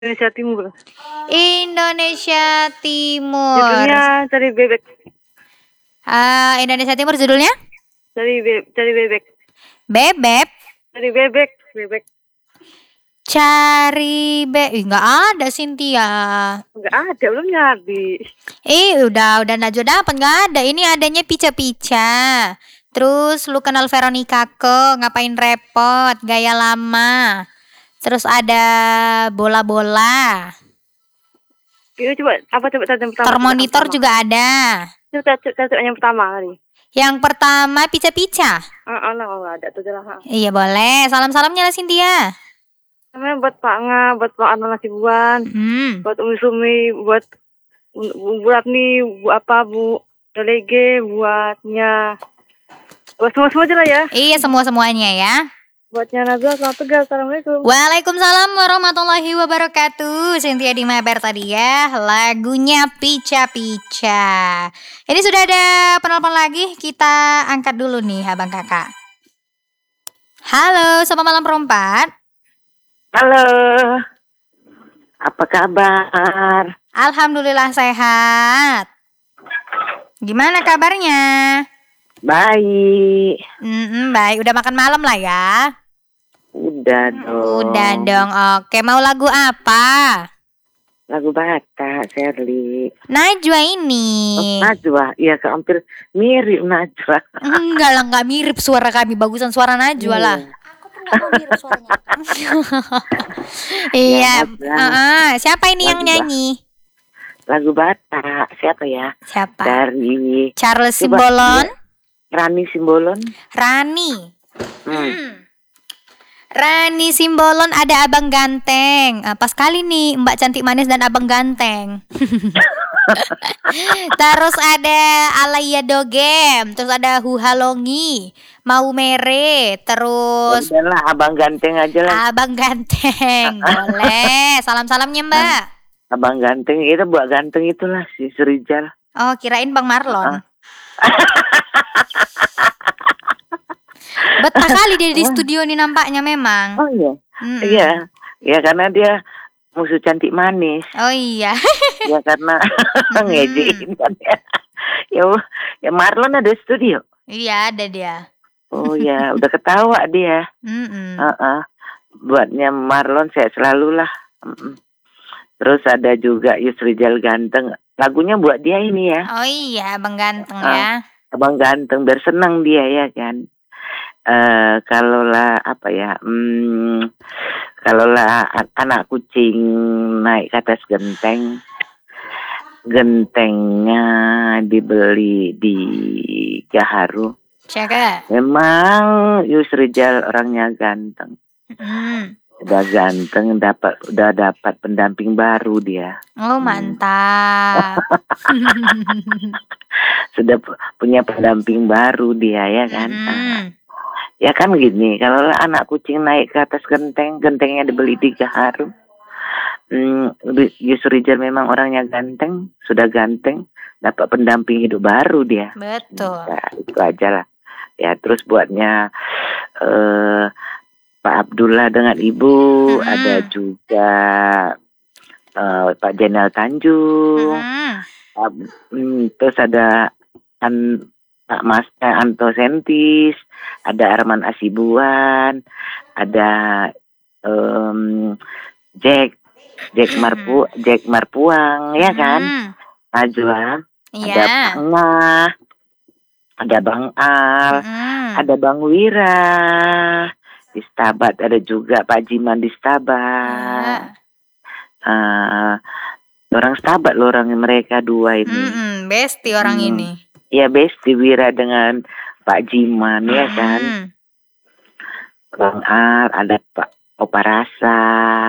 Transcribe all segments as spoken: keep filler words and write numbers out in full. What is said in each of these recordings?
Indonesia Timur. Indonesia Timur. Judulnya Cari Bebek. Uh, Indonesia Timur judulnya? Cari be Cari Bebek. Bebek? Cari Bebek, Bebek. Cari be, Ih, nggak ada Cynthia. Nggak ada, belum nyari. Eh, udah udah Najwa dapat nggak ada. Ini adanya pica-pica. Terus lu kenal Veronica ke, ngapain repot, gaya lama. Terus ada bola-bola. Ini coba apa coba tadi yang pertama? Termonitor juga ada. Coba coba yang pertama kali. Yang pertama pica-pica. Ah, oh, oh, ada tuh lah. Iya boleh. Salam-salamnya lah Cynthia. Namanya buat Pak Nga, buat Pak Arno Nasibuan, hmm. buat Umi Sumi, buat buat nih, bu apa Bu Delege, buatnya, buat semua semua aja lah ya. Iya semua semuanya ya. Buatnya Nazwa, selamat tegas. Assalamualaikum. Waalaikumsalam warahmatullahi wabarakatuh. Cynthia di Mabar tadi ya. Lagunya Pica-Pica. Ini sudah ada penelpon lagi. Kita angkat dulu nih abang kakak. Halo, selamat malam perempat. Halo. Apa kabar? Alhamdulillah sehat. Gimana kabarnya? Baik. Mm-mm, baik. Udah makan malam lah ya? Udah dong. Udah dong. Oke, mau lagu apa? Lagu Batak, Shirley. Najwa ini. Oh, Najwa, iya hampir mirip Najwa. Enggak lah, nggak mirip suara kami. Bagusan suara Najwa lah. Aku pun nggak mau mirip suaranya. Iya. Uh-uh. Siapa ini lagu yang nyanyi? Lagu Batak. Siapa ya? Siapa? Dari Charles Simbolon. Ya. Rani Simbolon. Rani. Hmm. hmm. Rani Simbolon, ada Abang Ganteng. Uh, pas kali nih Mbak Cantik Manis dan Abang Ganteng. Terus ada Alaya Dogem. Terus ada Huhalongi, Mau Mere. Terus udahlah Abang Ganteng aja lah. Abang Ganteng. Boleh. Salam-salamnya Mbak. Abang Ganteng itu buat ganteng itulah si Serijal. Oh kirain Bang Marlon. Betah kali dia di studio nih nampaknya memang. Oh iya. Mm-mm. Iya. Ya karena dia musuh Cantik Manis. Oh iya. Ya karena ngejekin kan ya. Ya, ya Marlon ada studio. Iya ada dia. Oh ya, udah ketawa dia. Mm-mm. Uh-uh. Buatnya Marlon saya selalu lah. Mm-mm. Terus ada juga Yusrijal Ganteng. Lagunya buat dia ini ya. Oh iya, Abang Ganteng uh, ya. Abang Ganteng biar senang dia ya kan. Uh, kalau lah apa ya, hmm, kalau lah anak kucing naik ke atas genteng, gentengnya dibeli di Gaharu. Caka. Memang Yusrijal orangnya ganteng, hmm. udah ganteng, dapat udah dapat pendamping baru dia. Oh mantap. Hmm. Sudah punya pendamping baru dia ya kan. Hmm. Ya kan gini, kalau anak kucing naik ke atas genteng, gentengnya dibeli di Gaharu. Hmm, Yusrijal memang orangnya ganteng, sudah ganteng, dapat pendamping hidup baru dia. Betul. Nah, itu aja lah. Ya terus buatnya eh, Pak Abdullah dengan Ibu, hmm. ada juga eh, Pak Jenal Tanjung, hmm. uh, terus ada an Pak Mas eh, Anto Sentis, ada Arman Asibuan, ada um, Jack Jack Marpu Jack Marpuang ya kan, Najwa, yeah. ada Pak Ngah, ada Bang Al, mm. ada Bang Wira di Stabat, ada juga Pak Jiman di Stabat. Yeah. Uh, orang Stabat loh orang mereka dua ini. Mm-mm, besti orang hmm. ini. Ya besti Wira dengan Pak Jiman ya kan. Hmm. Bang Al, ada Pak Oparasa.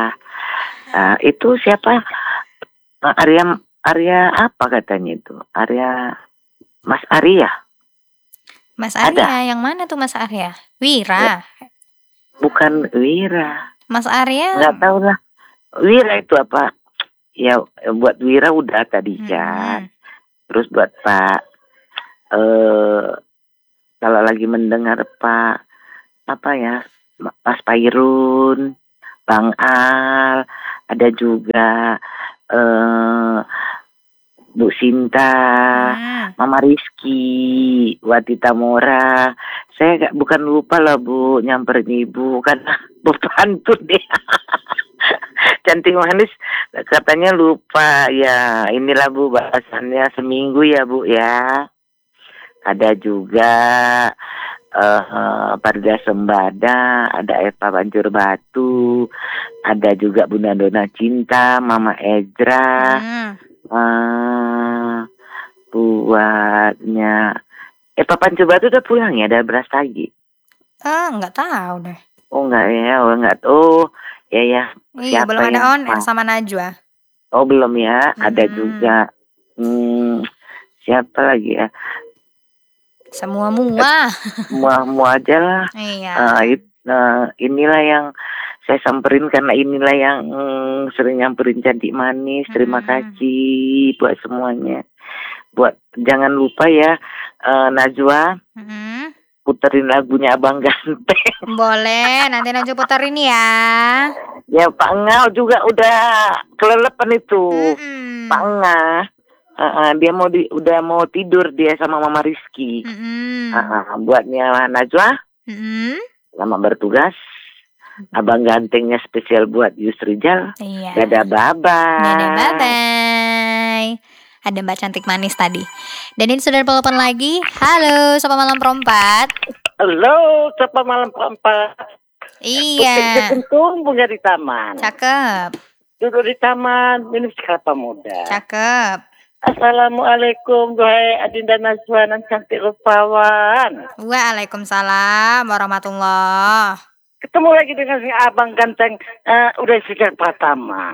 Uh, itu siapa? Uh, Arya Arya apa katanya itu? Arya Mas Arya. Mas Arya ada. Yang mana tuh Mas Arya? Wira. Ya. Bukan Wira. Mas Arya. Enggak tahu lah. Wira itu apa? Ya buat Wira udah tadi kan. Hmm. Terus buat Pak Uh, kalau lagi mendengar Pak apa ya Mas Pairun, Bang Al, ada juga eh Bu Sinta, Hmm. Mama Rizky, Watita Mora. Saya gak, bukan lupa lah Bu nyamperin Ibu karena Bu pantun deh. Cantik manis katanya lupa ya. Inilah Bu bahasannya seminggu ya Bu ya. Ada juga uh, Parda Sembada, ada Eva Banjur Batu, ada juga Bunda Dona Cinta, Mama Ezra. Hmm. Uh, buatnya eh Papan Coba tuh udah pulang ya, ada beras lagi. Eh, nggak tahu deh. Oh enggak ya, oh enggak. Oh ya ya. Iya, Siapa belum ada yang on air ma- sama Najwa. Oh belum ya, ada Hmm. juga. Hmm, siapa lagi ya? Semua mua. Mua mua aja lah. Iya. Uh, it, uh, inilah yang saya samperin karena inilah yang mm, sering nyamperin Cantik Manis. Terima Hmm. kasih buat semuanya. Buat jangan lupa ya uh, Najwa Hmm. puterin lagunya Abang Ganteng. Boleh, nanti Najwa puterin ya. Ya Pak Ngau juga udah kelelepan itu. Hmm. Pak Ngah, uh, uh, dia mau di, udah mau tidur dia sama Mama Rizky. Hmm. Uh, uh, buatnya Najwa, Hmm. selamat bertugas. Abang Gantengnya spesial buat Yusrijal. Iya. Dadah bye-bye. Dadah, bye-bye. Ada Mbak Cantik Manis tadi. Dan ini sudah telepon lagi. Halo, Sapa Malam Perempat. Halo, Sapa Malam Perempat. Iya. Untung bunga di taman. Cakep. Duduk di taman, minum kelapa muda. Cakep. Assalamualaikum, duhai Adinda Najwa dan cantik rupawan. Waalaikumsalam warahmatullah. Ketemu lagi dengan si Abang Ganteng, uh, udah sejak pertama.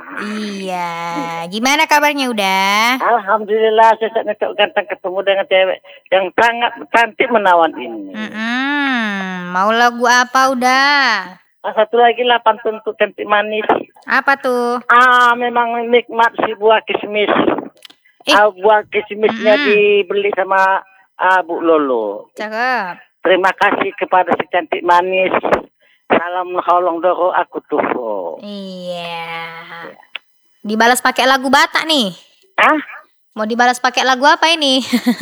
Iya. Gimana kabarnya udah? Alhamdulillah, saya cok ganteng ketemu dengan cewek yang sangat cantik menawan ini. Mm-mm. Mau lagu apa udah? Nah, satu lagi lah pantun untuk Cantik Manis. Apa tuh? Ah, memang nikmat si buah kismis. Eh. Ah, buah kismisnya Mm-mm. dibeli sama ah, Bu Lolo. Cakep. Terima kasih kepada si Cantik Manis. Salam holong doro aku tuh. Iya. Dibalas pakai lagu Batak nih. Hah? Mau dibalas pakai lagu apa ini?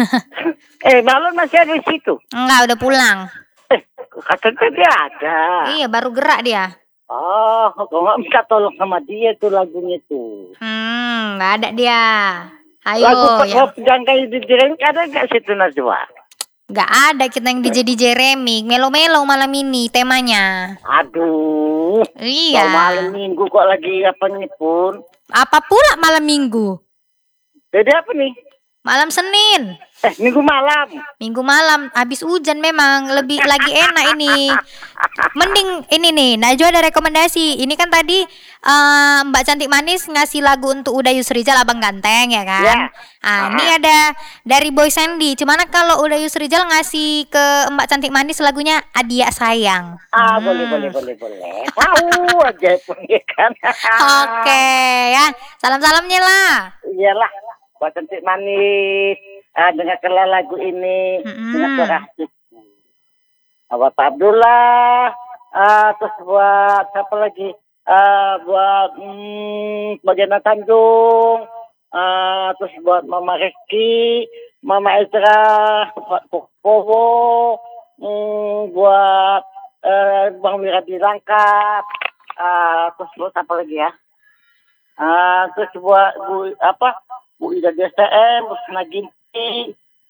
Eh, Balon masih ada di situ. Enggak, udah pulang. Eh, katanya dia ada. Iya, baru gerak dia. Oh, kok nggak minta tolong sama dia tuh lagunya tuh. Hmm, nggak ada dia. Ayo, Lagu ya. yang kayak di Jereng ada nggak situ Najwa? Nggak ada kita yang D J D J remix, melo-melo malam ini temanya. Aduh. Iya. Kalau malam minggu kok lagi apa nih pun? Apa pula malam minggu? Jadi apa nih? Malam Senin. Eh, minggu malam. Minggu malam habis hujan memang lebih lagi enak ini. Mending ini nih, Najwa ada rekomendasi. Ini kan tadi eh, Mbak Cantik Manis ngasih lagu untuk Uda Yusrijal Abang Ganteng ya kan? Ya. Ah, ini ada dari Boy Sandy. Cuman kalau Uda Yusrijal ngasih ke Mbak Cantik Manis lagunya Adia Sayang. Ah, Hmm. boleh, boleh, boleh, boleh. Tahu aja punya kan. Oke ya, salam-salamnya lah. Iyalah, buat Cantik Manis. Ah, dengarkanlah lagu ini Mm-mm. dengan suara hatiku. Ah, buat Pak Abdullah. Ah, terus buat siapa lagi? Ah, buat hmm, Mbak Jana Tanjung. Ah, terus buat Mama Reski, Mama Ezra, buat Popo, hmm, buat eh, Bang Wiradi Langkat. Ah, terus buat apa lagi ya? Ah, terus buat Bu apa? Bu Ida D S M, Bu Naginti,